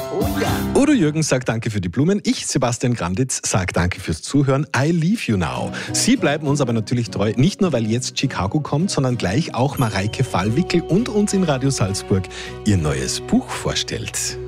Oh ja. Udo Jürgens sagt Danke für die Blumen. Ich, Sebastian Granditz, sage Danke fürs Zuhören. I leave you now. Sie bleiben uns aber natürlich treu, nicht nur, weil jetzt Chicago kommt, sondern gleich auch Mareike Fallwickel und uns in Radio Salzburg ihr neues Buch vorstellt.